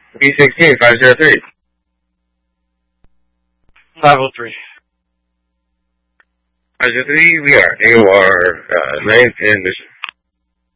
B16, 503. 503. 503, we are AOR 9th and Mission.